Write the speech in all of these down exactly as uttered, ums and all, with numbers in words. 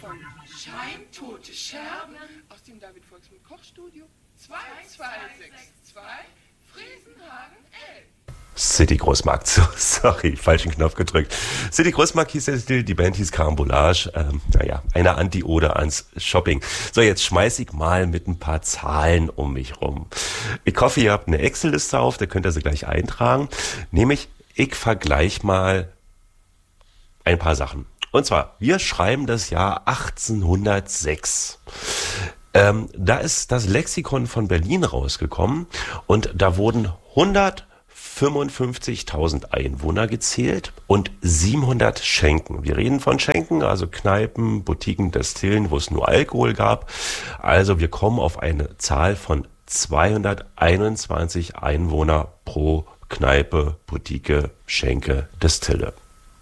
von Scheintote Scherben aus dem David Volksmund Kochstudio zwei zwei sechs zwei Friesenhagen elf. City Großmarkt, so, sorry, falschen Knopf gedrückt. City Großmarkt hieß der Stil, die Band hieß Carambolage. Ähm, naja, eine Anti-Ode ans Shopping. So, jetzt schmeiß ich mal mit ein paar Zahlen um mich rum. Ich hoffe, ihr habt eine Excel-Liste auf, da könnt ihr sie gleich eintragen. Nämlich, ich vergleiche mal ein paar Sachen. Und zwar, wir schreiben das Jahr achtzehnhundertsechs. Ähm, da ist das Lexikon von Berlin rausgekommen und da wurden hundertfünfundfünfzigtausend Einwohner gezählt und siebenhundert Schenken. Wir reden von Schenken, also Kneipen, Boutiquen, Destillen, wo es nur Alkohol gab. Also wir kommen auf eine Zahl von zweihunderteinundzwanzig Einwohner pro Kneipe, Boutique, Schenke, Destille.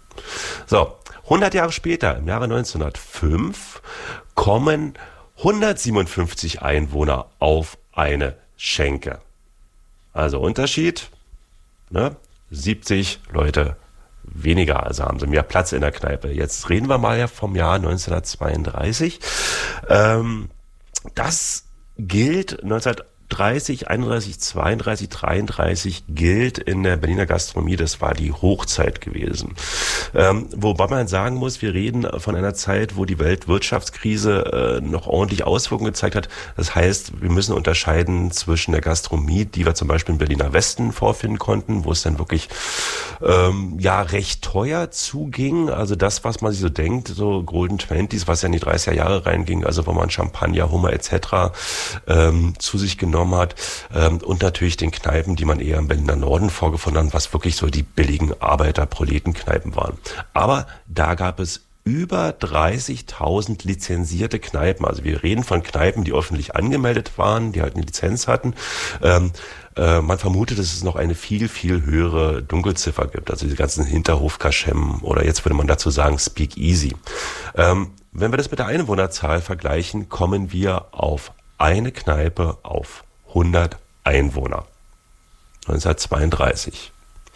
So, hundert Jahre später, im Jahre neunzehnhundertfünf, kommen hundertsiebenundfünfzig Einwohner auf eine Schenke. Also Unterschied, ne? siebzig Leute weniger, also haben sie mehr Platz in der Kneipe. Jetzt reden wir mal ja vom Jahr neunzehnhundertzweiunddreißig. Ähm, das gilt neunzehnhundertdreißig, einunddreißig, zweiunddreißig, dreiunddreißig gilt in der Berliner Gastronomie, das war die Hochzeit gewesen. Ähm, wobei man sagen muss, wir reden von einer Zeit, wo die Weltwirtschaftskrise äh, noch ordentlich Auswirkungen gezeigt hat. Das heißt, wir müssen unterscheiden zwischen der Gastronomie, die wir zum Beispiel im Berliner Westen vorfinden konnten, wo es dann wirklich ähm, ja recht teuer zuging. Also das, was man sich so denkt, so Golden Twenties, was ja in die dreißiger Jahre reinging, also wo man Champagner, Hummer et cetera ähm, zu sich genommen hat, ähm, und natürlich den Kneipen, die man eher im Berliner Norden vorgefunden hat, was wirklich so die billigen Arbeiter-Proletenkneipen waren. Aber da gab es über dreißigtausend lizenzierte Kneipen. Also wir reden von Kneipen, die öffentlich angemeldet waren, die halt eine Lizenz hatten. Ähm, äh, man vermutet, dass es noch eine viel, viel höhere Dunkelziffer gibt. Also diese ganzen Hinterhof-Kaschem oder jetzt würde man dazu sagen Speakeasy. Ähm, wenn wir das mit der Einwohnerzahl vergleichen, kommen wir auf eine Kneipe auf hundert Einwohner. neunzehnhundertzweiunddreißig.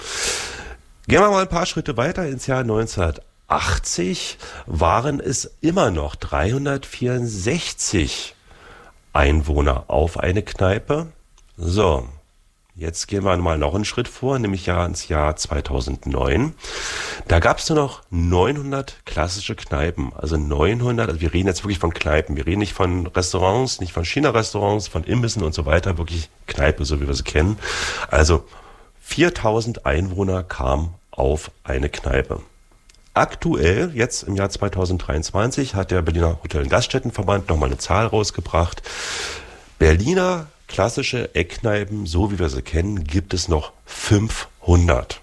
Gehen wir mal ein paar Schritte weiter ins Jahr neunzehnhundertachtzig, waren es immer noch dreihundertvierundsechzig Einwohner auf eine Kneipe. So, jetzt gehen wir mal noch einen Schritt vor, nämlich ja ins Jahr zweitausendneun. Da gab es nur noch neunhundert klassische Kneipen, also neunhundert, also wir reden jetzt wirklich von Kneipen, wir reden nicht von Restaurants, nicht von China-Restaurants, von Imbissen und so weiter, wirklich Kneipe, so wie wir sie kennen. Also viertausend Einwohner kamen auf eine Kneipe. Aktuell, jetzt im Jahr zweitausenddreiundzwanzig, hat der Berliner Hotel- und Gaststättenverband nochmal eine Zahl rausgebracht. Berliner klassische Eckkneipen, so wie wir sie kennen, gibt es noch fünfhundert.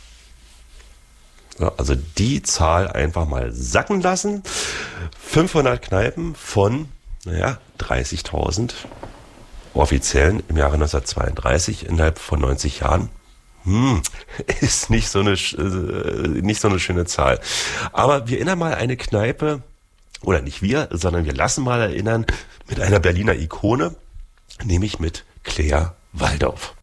Ja, also die Zahl einfach mal sacken lassen. fünfhundert Kneipen von, naja, dreißigtausend offiziellen im Jahre neunzehnhundertzweiunddreißig innerhalb von neunzig Jahren. Hm, ist nicht so eine, äh, nicht so eine schöne Zahl. Aber wir erinnern mal eine Kneipe, oder nicht wir, sondern wir lassen mal erinnern mit einer Berliner Ikone, nämlich mit Claire Waldauf.